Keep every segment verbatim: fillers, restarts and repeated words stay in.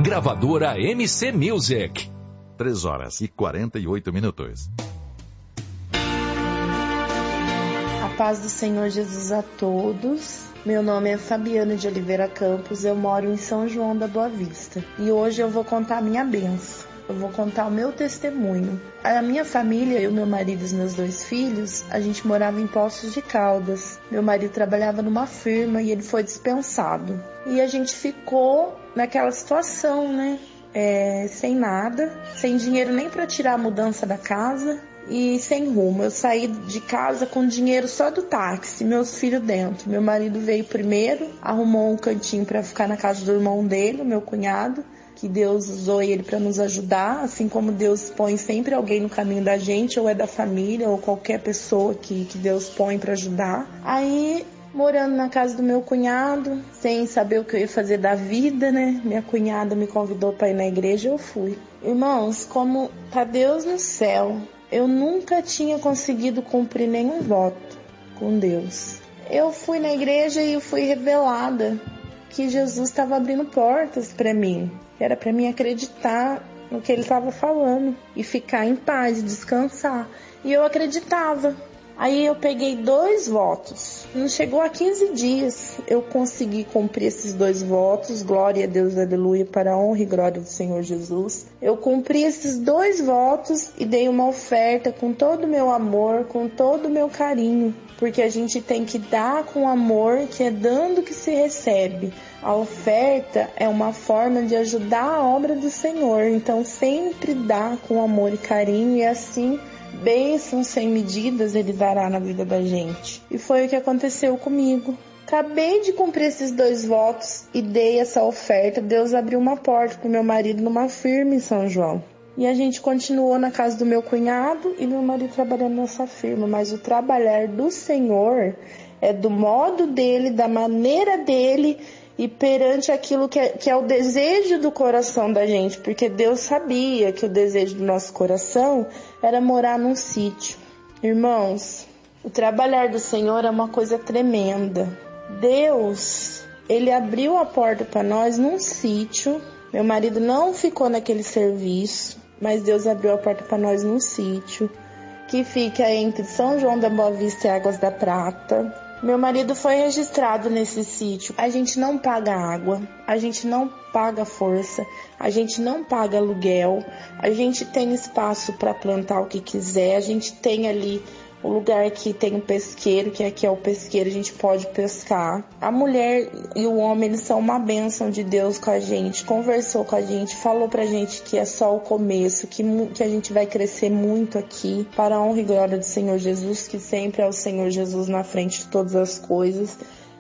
Gravadora M C Music. três horas e quarenta e oito minutos. A paz do Senhor Jesus a todos. Meu nome é Fabiana de Oliveira Campos, eu moro em São João da Boa Vista. E hoje eu vou contar a minha bênção, eu vou contar o meu testemunho. A minha família, eu, meu marido e os meus dois filhos, a gente morava em Poços de Caldas. Meu marido trabalhava numa firma e ele foi dispensado. E a gente ficou naquela situação, né? É, sem nada, sem dinheiro nem para tirar a mudança da casa e sem rumo. Eu saí de casa com dinheiro só do táxi, meus filhos dentro. Meu marido veio primeiro, arrumou um cantinho para ficar na casa do irmão dele, meu cunhado, que Deus usou ele para nos ajudar, assim como Deus põe sempre alguém no caminho da gente, ou é da família, ou qualquer pessoa que, que Deus põe para ajudar. Aí, morando na casa do meu cunhado, sem saber o que eu ia fazer da vida, né? Minha cunhada me convidou para ir na igreja, eu fui. Irmãos, como tá Deus no céu, eu nunca tinha conseguido cumprir nenhum voto com Deus. Eu fui na igreja e eu fui revelada que Jesus estava abrindo portas para mim. Era para mim acreditar no que ele estava falando e ficar em paz, descansar. E eu acreditava. Aí eu peguei dois votos. Não chegou a quinze dias. Eu consegui cumprir esses dois votos. Glória a Deus, aleluia, para a honra e glória do Senhor Jesus. Eu cumpri esses dois votos e dei uma oferta com todo o meu amor, com todo o meu carinho. Porque a gente tem que dar com amor, que é dando que se recebe. A oferta é uma forma de ajudar a obra do Senhor. Então sempre dá com amor e carinho e assim bênçãos sem medidas ele dará na vida da gente. E foi o que aconteceu comigo. Acabei de cumprir esses dois votos e dei essa oferta. Deus abriu uma porta para o meu marido numa firma em São João. E a gente continuou na casa do meu cunhado e meu marido trabalhando nessa firma. Mas o trabalhar do Senhor é do modo dele, da maneira dele e perante aquilo que é, que é o desejo do coração da gente. Porque Deus sabia que o desejo do nosso coração era morar num sítio. Irmãos, o trabalhar do Senhor é uma coisa tremenda. Deus, ele abriu a porta para nós num sítio. Meu marido não ficou naquele serviço, mas Deus abriu a porta para nós num sítio que fica entre São João da Boa Vista e Águas da Prata. Meu marido foi registrado nesse sítio. A gente não paga água, a gente não paga força, a gente não paga aluguel, a gente tem espaço para plantar o que quiser, a gente tem ali o lugar que tem um pesqueiro, que aqui é o pesqueiro, a gente pode pescar. A mulher e o homem, eles são uma bênção de Deus com a gente, conversou com a gente, falou pra gente que é só o começo, que, que a gente vai crescer muito aqui, para a honra e glória do Senhor Jesus, que sempre é o Senhor Jesus na frente de todas as coisas.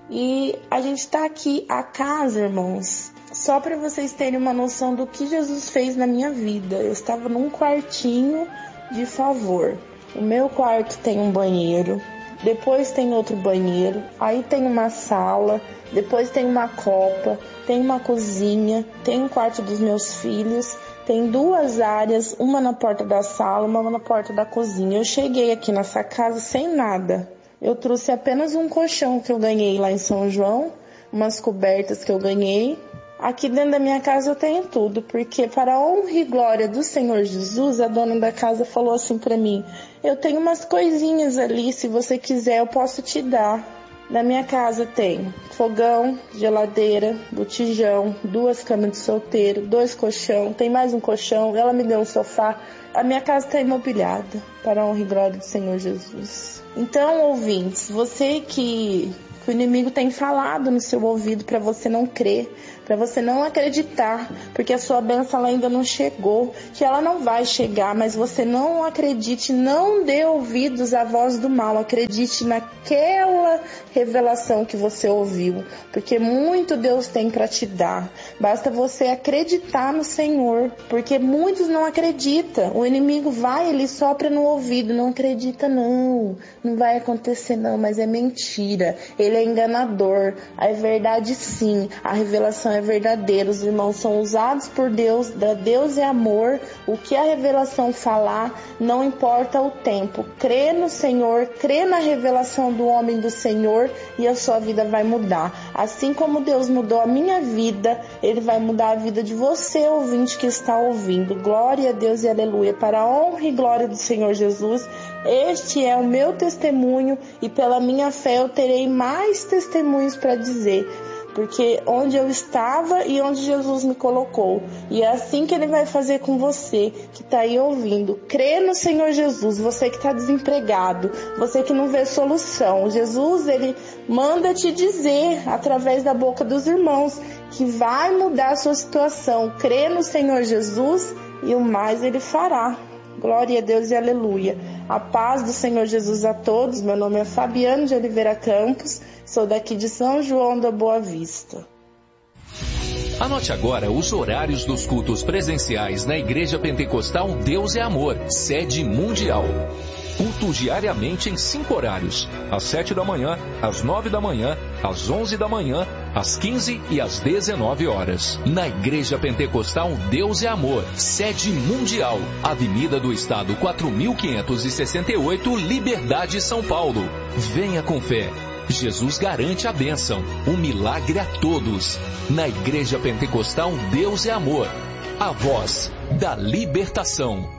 E a gente tá aqui, a casa, irmãos, só para vocês terem uma noção do que Jesus fez na minha vida. Eu estava num quartinho de favor. O meu quarto tem um banheiro, depois tem outro banheiro, aí tem uma sala, depois tem uma copa, tem uma cozinha, tem um quarto dos meus filhos, tem duas áreas, uma na porta da sala, uma na porta da cozinha. Eu cheguei aqui nessa casa sem nada. Eu trouxe apenas um colchão que eu ganhei lá em São João, umas cobertas que eu ganhei. Aqui dentro da minha casa eu tenho tudo, porque para a honra e glória do Senhor Jesus, a dona da casa falou assim para mim: eu tenho umas coisinhas ali, se você quiser eu posso te dar. Na minha casa tem fogão, geladeira, botijão, duas camas de solteiro, dois colchão, tem mais um colchão, ela me deu um sofá. A minha casa está imobiliada, para a honra e glória do Senhor Jesus. Então, ouvintes, você que... o inimigo tem falado no seu ouvido para você não crer, para você não acreditar, porque a sua bênção ela ainda não chegou, que ela não vai chegar, mas você não acredite, não dê ouvidos à voz do mal, acredite naquela revelação que você ouviu, porque muito Deus tem para te dar, basta você acreditar no Senhor, porque muitos não acreditam, o inimigo vai, ele sopra no ouvido, não acredita não, não vai acontecer não, mas é mentira, ele é enganador. É verdade sim, a revelação é verdadeira. Os irmãos são usados por Deus, da Deus é amor. O que a revelação falar, não importa o tempo. Crê no Senhor, crê na revelação do homem do Senhor e a sua vida vai mudar. Assim como Deus mudou a minha vida, Ele vai mudar a vida de você, ouvinte que está ouvindo. Glória a Deus e aleluia. Para a honra e glória do Senhor Jesus, este é o meu testemunho e pela minha fé eu terei mais testemunhos para dizer, porque onde eu estava e onde Jesus me colocou, e é assim que Ele vai fazer com você que está aí ouvindo. Crê no Senhor Jesus, você que está desempregado, você que não vê solução. Jesus, Ele manda te dizer através da boca dos irmãos que vai mudar a sua situação. Crê no Senhor Jesus e o mais Ele fará. Glória a Deus e aleluia. A paz do Senhor Jesus a todos. Meu nome é Fabiano de Oliveira Campos. Sou daqui de São João da Boa Vista. Anote agora os horários dos cultos presenciais na Igreja Pentecostal Deus é Amor, sede mundial. Culto diariamente em cinco horários: às sete da manhã, às nove da manhã, às onze da manhã, às quinze e às dezenove horas. Na Igreja Pentecostal Deus é Amor, sede mundial, Avenida do Estado quatro mil quinhentos e sessenta e oito, Liberdade, São Paulo. Venha com fé. Jesus garante a bênção, o milagre a todos. Na Igreja Pentecostal Deus é Amor, a voz da libertação.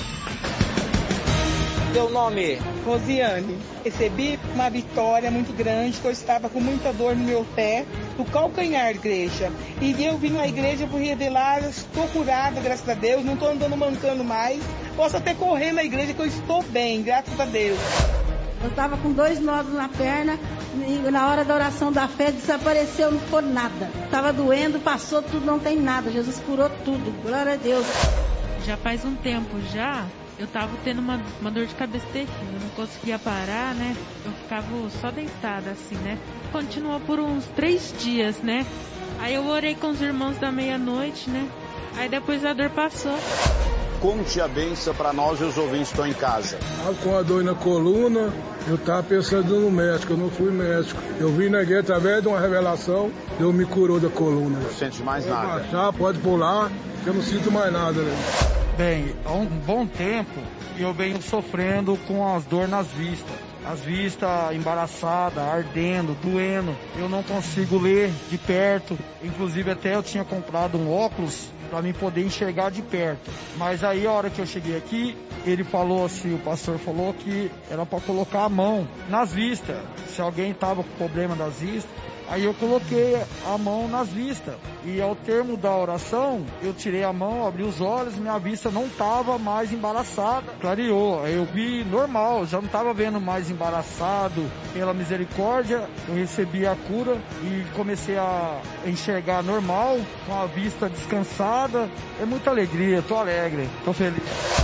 Seu nome? Rosiane. Recebi uma vitória muito grande, que eu estava com muita dor no meu pé, no calcanhar, igreja. E eu vim na igreja por revelar, estou curada, graças a Deus, não estou andando mancando mais. Posso até correr na igreja que eu estou bem, graças a Deus. Eu estava com dois nódulos na perna, e na hora da oração da fé desapareceu, não ficou nada. Estava doendo, passou tudo, não tem nada. Jesus curou tudo, glória a Deus. Já faz um tempo já, eu tava tendo uma, uma dor de cabeça terrível, eu não conseguia parar, né? Eu ficava só deitada assim, né? Continuou por uns três dias, né? Aí eu orei com os irmãos da meia-noite, né? Aí depois a dor passou. Conte a benção para nós e os ouvintes que estão em casa. Tava com a dor na coluna, eu tava pensando no médico, eu não fui médico. Eu vim na igreja através de uma revelação, Deus me curou da coluna. Não sente mais pode nada? Baixar, pode pular, que eu não sinto mais nada, né? Bem, há um bom tempo eu venho sofrendo com as dores nas vistas. As vistas embaraçadas, ardendo, doendo. Eu não consigo ler de perto. Inclusive até eu tinha comprado um óculos para mim poder enxergar de perto. Mas aí a hora que eu cheguei aqui, ele falou assim, o pastor falou que era para colocar a mão nas vistas. Se alguém tava com problema das vistas, aí eu coloquei a mão nas vistas. E ao termo da oração, eu tirei a mão, abri os olhos, minha vista não estava mais embaraçada. Clareou, aí eu vi normal, já não estava vendo mais embaraçado. Pela misericórdia, eu recebi a cura e comecei a enxergar normal, com a vista descansada. É muita alegria, tô alegre, tô feliz.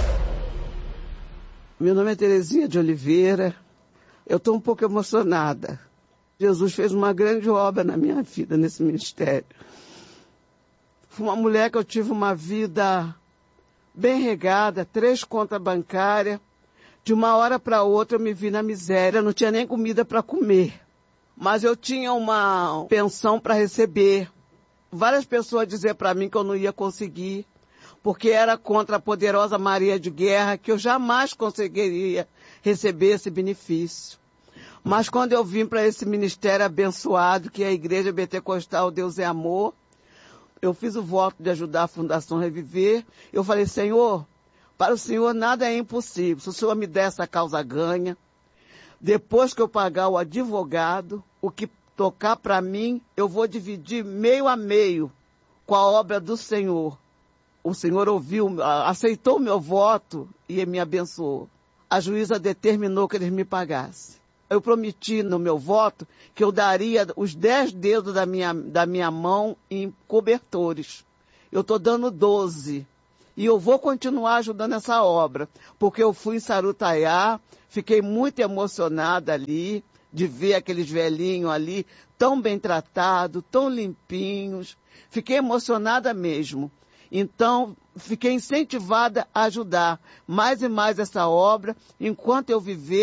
Meu nome é Terezinha de Oliveira, eu estou um pouco emocionada. Jesus fez uma grande obra na minha vida, nesse ministério. Fui uma mulher que eu tive uma vida bem regada, três contas bancárias. De uma hora para outra eu me vi na miséria, não tinha nem comida para comer. Mas eu tinha uma pensão para receber. Várias pessoas diziam para mim que eu não ia conseguir, porque era contra a poderosa Maria de Guerra, que eu jamais conseguiria receber esse benefício. Mas quando eu vim para esse ministério abençoado, que é a Igreja Pentecostal Deus é Amor, eu fiz o voto de ajudar a Fundação Reviver. Eu falei, Senhor, para o Senhor nada é impossível. Se o Senhor me der essa causa ganha, depois que eu pagar o advogado, o que tocar para mim, eu vou dividir meio a meio com a obra do Senhor. O Senhor ouviu, aceitou o meu voto e me abençoou. A juíza determinou que eles me pagassem. Eu prometi no meu voto que eu daria os dez dedos da minha, da minha mão em cobertores. Eu estou dando doze. E eu vou continuar ajudando essa obra, porque eu fui em Sarutaiá, fiquei muito emocionada ali, de ver aqueles velhinhos ali, tão bem tratados, tão limpinhos. Fiquei emocionada mesmo. Então, fiquei incentivada a ajudar mais e mais essa obra. Enquanto eu viver,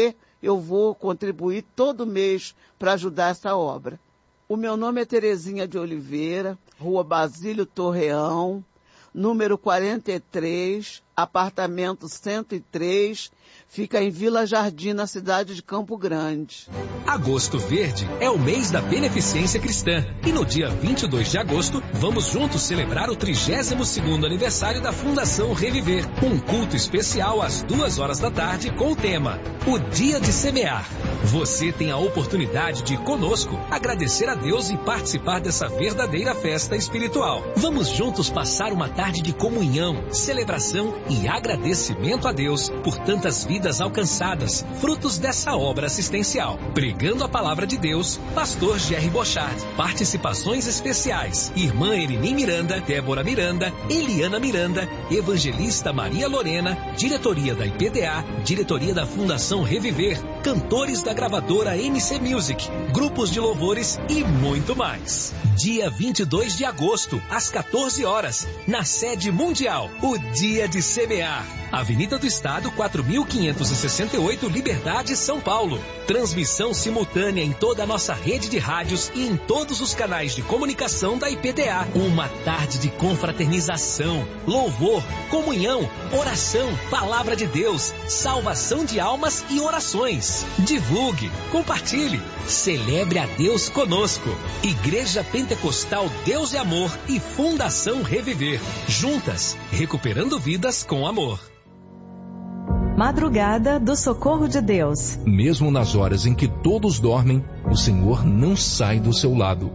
eu vou contribuir todo mês para ajudar essa obra. O meu nome é Terezinha de Oliveira, Rua Basílio Torreão, número quarenta e três, apartamento cento e três, fica em Vila Jardim, na cidade de Campo Grande. Agosto Verde é o mês da beneficência cristã. E no dia vinte e dois de agosto, vamos juntos celebrar o trigésimo segundo aniversário da Fundação Reviver. Um culto especial às duas horas da tarde com o tema O Dia de Semear. Você tem a oportunidade de, conosco, agradecer a Deus e participar dessa verdadeira festa espiritual. Vamos juntos passar uma tarde de comunhão, celebração e agradecimento a Deus por tantas vidas alcançadas, frutos dessa obra assistencial. Pregando a palavra de Deus, Pastor Jerry Bochard. Participações especiais: Irmã Erini Miranda, Débora Miranda, Eliana Miranda, Evangelista Maria Lorena, diretoria da I P D A, diretoria da Fundação Reviver, cantores da gravadora M C Music, grupos de louvores e muito mais. Dia vinte e dois de agosto, às quatorze horas, na sede mundial, o Dia de Semear. Avenida do Estado, quatro mil quinhentos e sessenta e oito, Liberdade, São Paulo. Transmissão simultânea em toda a nossa rede de rádios e em todos os canais de comunicação da I P D A. Uma tarde de confraternização, louvor, comunhão, oração, palavra de Deus, salvação de almas e orações. Divulgue, compartilhe, celebre a Deus conosco. Igreja Pentecostal Deus é Amor e Fundação Reviver. Juntas, recuperando vidas com amor. Madrugada do Socorro de Deus. Mesmo nas horas em que todos dormem, o Senhor não sai do seu lado.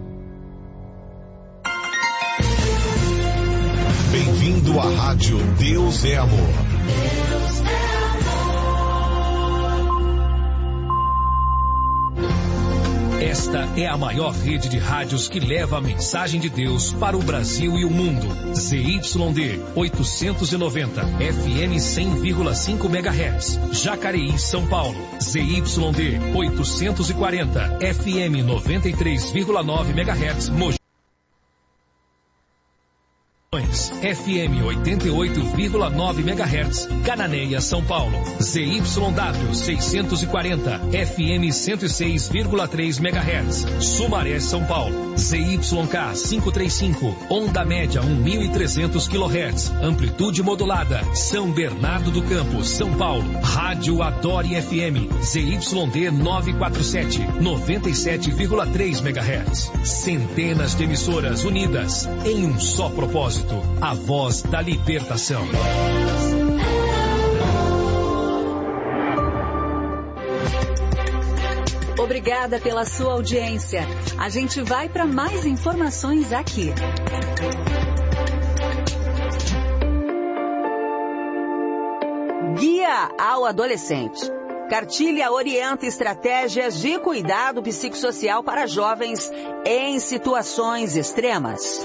Bem-vindo à Rádio Deus é Amor. Deus é Esta é a maior rede de rádios que leva a mensagem de Deus para o Brasil e o mundo. Z Y D oitocentos e noventa, F M cem vírgula cinco megahertz, Jacareí, São Paulo. Z Y D oitocentos e quarenta, F M noventa e três vírgula nove megahertz, Mogi. F M oitenta e oito vírgula nove megahertz, Cananéia, São Paulo. Z Y W seiscentos e quarenta, F M cento e seis vírgula três megahertz, Sumaré, São Paulo. Z Y K quinhentos e trinta e cinco, onda média mil e trezentos quilohertz, amplitude modulada, São Bernardo do Campo, São Paulo. Rádio Adore F M, Z Y D novecentos e quarenta e sete, noventa e sete vírgula três megahertz. Centenas de emissoras unidas em um só propósito. A voz da libertação. Obrigada pela sua audiência. A gente vai para mais informações aqui. Guia ao adolescente. Cartilha orienta estratégias de cuidado psicossocial para jovens em situações extremas.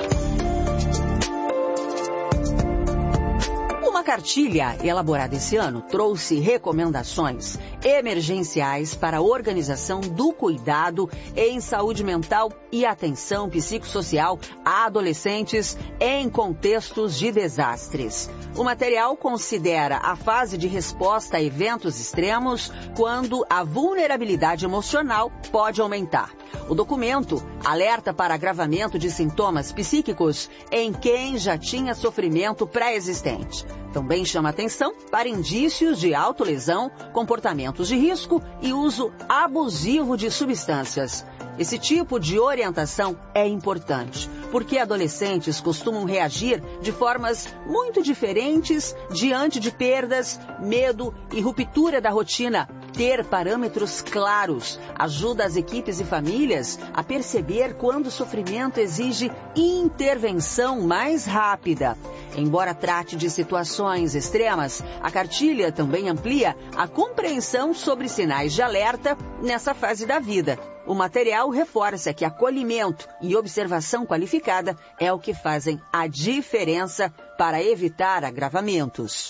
Uma cartilha elaborada esse ano trouxe recomendações emergenciais para a organização do cuidado em saúde mental e atenção psicossocial a adolescentes em contextos de desastres. O material considera a fase de resposta a eventos extremos quando a vulnerabilidade emocional pode aumentar. O documento alerta para agravamento de sintomas psíquicos em quem já tinha sofrimento pré-existente. Também chama atenção para indícios de autolesão, comportamentos de risco e uso abusivo de substâncias. Esse tipo de orientação é importante, porque adolescentes costumam reagir de formas muito diferentes diante de perdas, medo e ruptura da rotina. Ter parâmetros claros ajuda as equipes e famílias a perceber quando o sofrimento exige intervenção mais rápida. Embora trate de situações extremas, a cartilha também amplia a compreensão sobre sinais de alerta nessa fase da vida. O material reforça que acolhimento e observação qualificada é o que fazem a diferença para evitar agravamentos.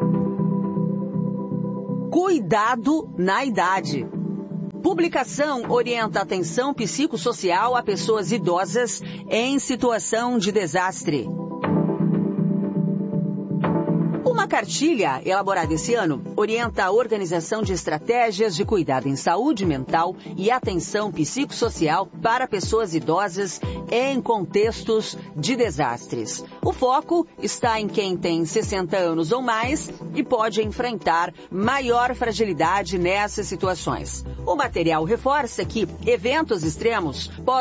Cuidado na idade. Publicação orienta a atenção psicossocial a pessoas idosas em situação de desastre. Uma cartilha, elaborada esse ano, orienta a organização de estratégias de cuidado em saúde mental e atenção psicossocial para pessoas idosas em contextos de desastres. O foco está em quem tem sessenta anos ou mais e pode enfrentar maior fragilidade nessas situações. O material reforça que eventos extremos podem